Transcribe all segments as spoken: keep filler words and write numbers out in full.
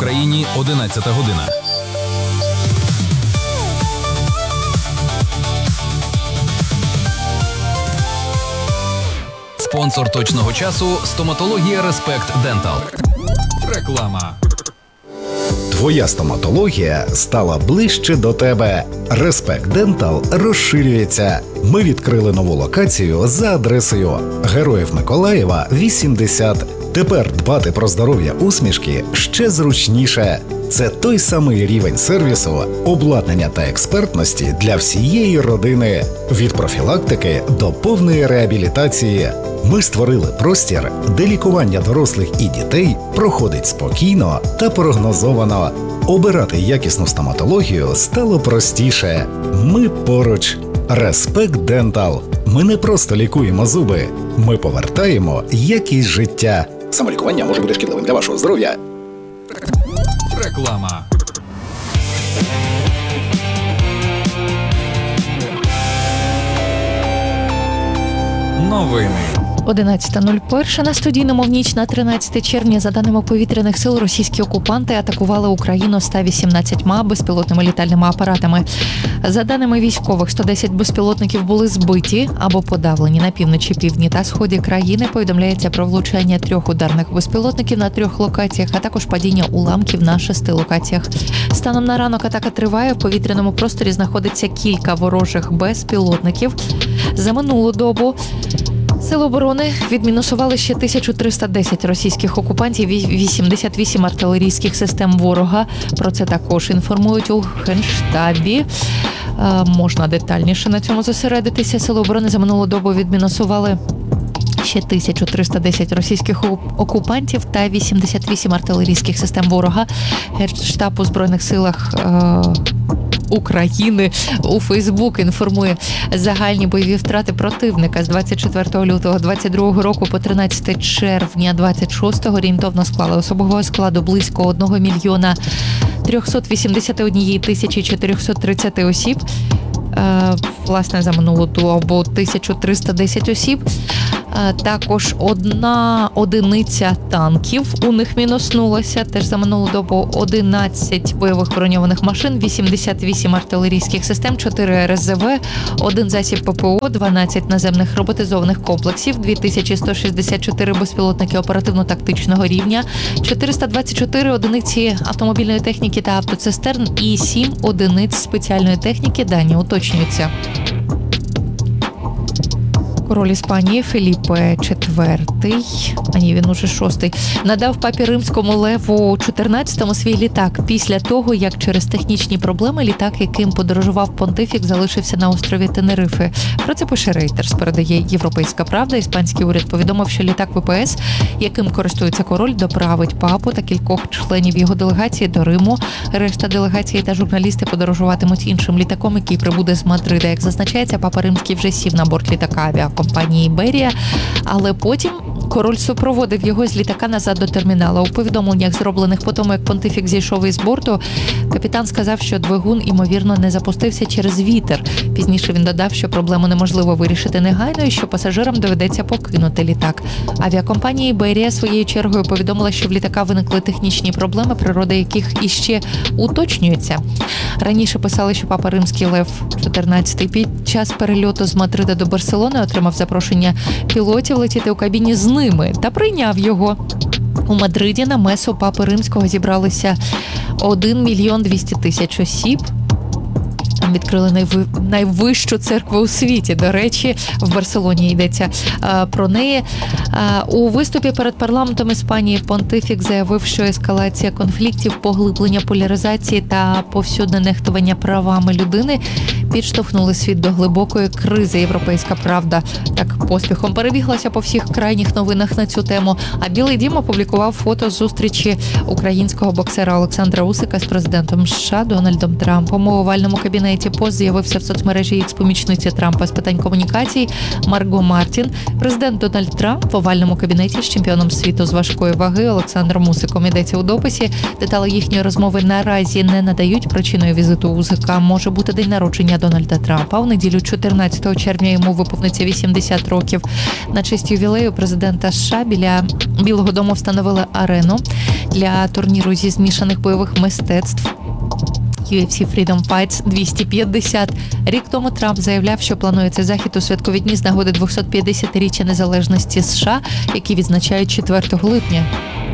Україні одинадцята година. Спонсор точного часу – стоматологія Респект Дентал. Реклама. Твоя стоматологія стала ближче до тебе. Респект Дентал розширюється. Ми відкрили нову локацію за адресою Героїв Миколаєва, вісімдесят. Тепер дбати про здоров'я усмішки ще зручніше. Це той самий рівень сервісу, обладнання та експертності для всієї родини. Від профілактики до повної реабілітації. Ми створили простір, де лікування дорослих і дітей проходить спокійно та прогнозовано. Обирати якісну стоматологію стало простіше. Ми поруч. Респект Дентал. Ми не просто лікуємо зуби. Ми повертаємо якість життя. Самолікування може бути шкідливим для вашого здоров'я. Реклама. Новини. одинадцята нуль один на студійному в ніч на тринадцяте червня, за даними повітряних сил, російські окупанти атакували Україну ста вісімнадцятьма безпілотними літальними апаратами. За даними військових, сто десять безпілотників були збиті або подавлені на півночі, півдні та сході країни. Повідомляється про влучання трьох ударних безпілотників на трьох локаціях, а також падіння уламків на шести локаціях. Станом на ранок атака триває. В повітряному просторі знаходиться кілька ворожих безпілотників. За минулу добу Сили оборони відмінусували ще тисячу триста десять російських окупантів і вісімдесят вісім артилерійських систем ворога. Про це також інформують у Генштабі. Е, можна детальніше на цьому зосередитися. Сили оборони за минулу добу відмінусували ще тисячу триста десять російських окупантів та вісімдесят вісім артилерійських систем ворога. Генштаб у Збройних силах е, України у Фейсбук інформує загальні бойові втрати противника з двадцять четвертого лютого двадцять другого року по тринадцяте червня двадцять шостого орієнтовно склали особового складу близько одного мільйона трьохсот вісімдесяти однієї тисячі чотирьохсот тридцяти осіб. Е, власне, за минулу добу тисячу триста десять осіб. Також одна одиниця танків у них мінуснулася. Теж за минулу добу одинадцять бойових броньованих машин, вісімдесят вісім артилерійських систем, чотири ер ес зе ве, один засіб пе пе о, дванадцять наземних роботизованих комплексів, дві тисячі сто шістдесят чотири безпілотники оперативно-тактичного рівня, чотириста двадцять чотири одиниці автомобільної техніки та автоцистерн і сім одиниць спеціальної техніки. Дані уточнюються. Король Іспанії Феліпе четвертий, а ні, він уже шостий, надав папі Римському Леву чотирнадцятому свій літак після того, як через технічні проблеми літак, яким подорожував понтифік, залишився на острові Тенерифе. Про це пише Reuters, передає Європейська Правда. Іспанський уряд повідомив, що літак ве пе ес, яким користується король, доправить папу та кількох членів його делегації до Риму. Решта делегації та журналісти подорожуватимуть іншим літаком, який прибуде з Мадрида. Як зазначається, папа Римський вже сів на борт літака авіакомпанії Іберія, але потім король супроводив його з літака назад до термінала. У повідомленнях, зроблених по тому, як понтифік зійшов із борту, капітан сказав, що двигун, ймовірно, не запустився через вітер. Пізніше він додав, що проблему неможливо вирішити негайно і що пасажирам доведеться покинути літак. Авіакомпанія Іберія своєю чергою повідомила, що в літака виникли технічні проблеми, природа яких іще уточнюється. Раніше писали, що папа Римський Лев чотирнадцятий під час перельоту з Мадрида до Барселони отримав запрошення пілотів летіти у кабіні з ними та прийняв його. У Мадриді на месу папи Римського зібралися один мільйон двісті тисяч осіб. Там відкрили найви... найвищу церкву у світі. До речі, в Барселоні йдеться а, про неї. А, у виступі перед парламентом Іспанії понтифік заявив, що ескалація конфліктів, поглиблення поляризації та повсюдне нехтування правами людини підштовхнули світ до глибокої кризи. Європейська Правда так поспіхом перебіглася по всіх крайніх новинах на цю тему. А Білий дім опублікував фото зустрічі українського боксера Олександра Усика з президентом США Дональдом Трампом. У овальному кабінеті пост з'явився в соцмережі ікс-помічниці Трампа з питань комунікацій Марго Мартін. Президент Дональд Трамп в овальному кабінеті з чемпіоном світу з важкої ваги Олександром Усиком. Йдеться у дописі. Деталі їхньої розмови наразі не надають. Причиною візиту Усика може бути день народження Дональда Трампа. У неділю чотирнадцятого червня йому виповниться вісімдесят років. На честь ювілею президента США біля Білого дому встановили арену. для турніру зі змішаних бойових мистецтв ю еф сі Freedom Fights двісті п'ятдесят. Рік тому Трамп заявляв, що планує цей захід у святкові дні з нагоди двохсот п'ятдесятиріччя незалежності США, які відзначають четвертого липня.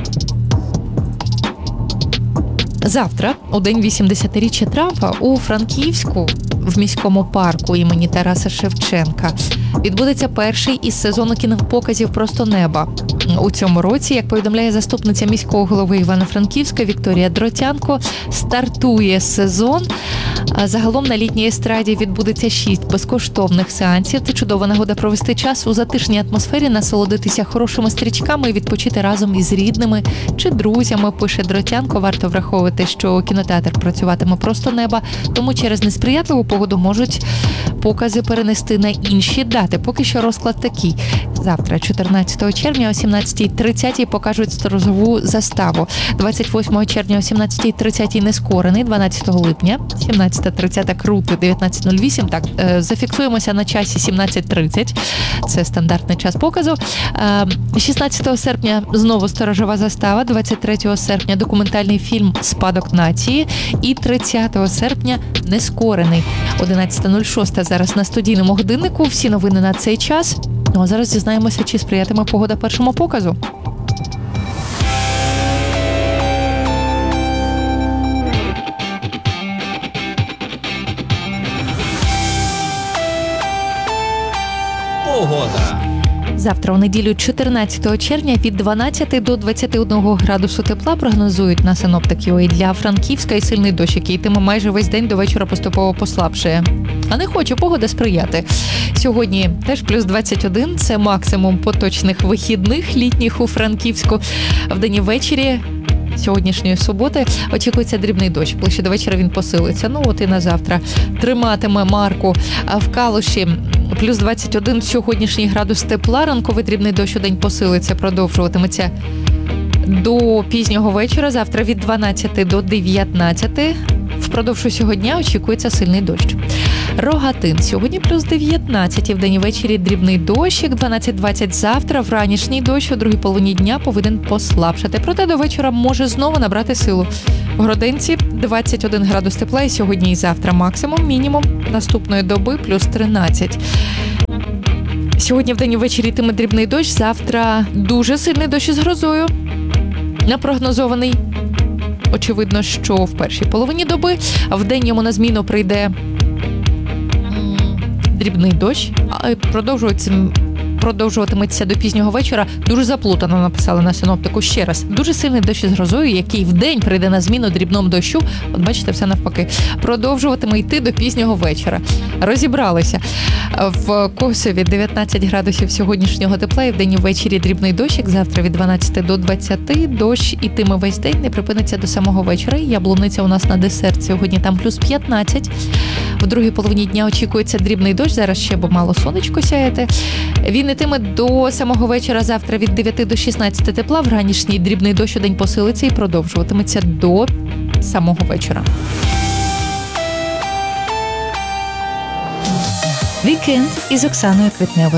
Завтра, у день вісімдесятиріччя Трампа, у Франківську в міському парку імені Тараса Шевченка відбудеться перший із сезону кінопоказів «Просто неба». У цьому році, як повідомляє заступниця міського голови Івано-Франківська Вікторія Дротянко, стартує сезон. Загалом на літній естраді відбудеться шість безкоштовних сеансів. Це чудова нагода провести час у затишній атмосфері, насолодитися хорошими стрічками і відпочити разом із рідними чи друзями, пише Дротянко. Варто враховувати, що кінотеатр працюватиме «Просто неба», тому через несприятливу погоду можуть покази перенести на інші дати. Поки що розклад такий. Завтра, чотирнадцятого червня, о сімнадцятій тридцять покажуть сторожову заставу. двадцять восьмого червня о сімнадцятій тридцять Нескорений, дванадцятого липня, сімнадцята тридцять Крути, дев'ятнадцять нуль вісім. Так, зафіксуємося на часі сімнадцять тридцять. Це стандартний час показу. шістнадцятого серпня знову сторожова застава, двадцять третього серпня документальний фільм «Спадок нації» і тридцятого серпня Нескорений. одинадцята нуль шість зараз на студійному годиннику. Всі новини на цей час. Ну а зараз дізнаємося, чи сприятиме погода першому показу. Погода. Завтра у неділю чотирнадцятого червня від дванадцяти до двадцяти одного градусу тепла прогнозують на синоптиків. І для Франківська і сильний дощ, який йтиме майже весь день, до вечора поступово послабшає. А не хоче погода сприяти. Сьогодні теж плюс двадцять один, це максимум поточних вихідних літніх у Франківську. Вдень і ввечері сьогоднішньої суботи очікується дрібний дощ. Ближче до вечора він посилиться. Ну от і на завтра триматиме марку. А в Калуші плюс двадцять один сьогоднішній градус тепла. Ранковий дрібний дощ у день посилиться, продовжуватиметься до пізнього вечора. Завтра від дванадцяти до дев'ятнадцяти. Впродовж усього дня очікується сильний дощ. Рогатин. Сьогодні плюс дев'ятнадцять, і вдень і ввечері дрібний дощик, дванадцять двадцять завтра, вранішній дощ у другій половині дня повинен послабшати. Проте до вечора може знову набрати силу. В Гроденці двадцять один градус тепла і сьогодні і завтра максимум, мінімум наступної доби плюс тринадцять. Сьогодні вдень і ввечері йтиме дрібний дощ, завтра дуже сильний дощ із грозою. Напрогнозований. Очевидно, що в першій половині доби, а вдень йому на зміну прийде дрібний дощ, а продовжується продовжуватиметься до пізнього вечора. Дуже заплутано написали на синоптику ще раз. Дуже сильний дощ із грозою, який вдень прийде на зміну дрібному дощу. От бачите, все навпаки. Продовжуватиме йти до пізнього вечора. Розібралися. В Косові дев'ятнадцять градусів сьогоднішнього тепла і вдень і ввечері дрібний дощик. Завтра від дванадцяти до двадцяти дощ ітиме весь день, не припиниться до самого вечора. Яблуниця у нас на десерт сьогодні там плюс п'ятнадцять. В другій половині дня очікується дрібний дощ. Зараз ще бо мало сонечко сяєте. Він ітиме до самого вечора. Завтра від дев'яти до шістнадцяти тепла. Вранішній дрібний дощ у день посилиться і продовжуватиметься до самого вечора. Вікенд із Оксаною Квітневою.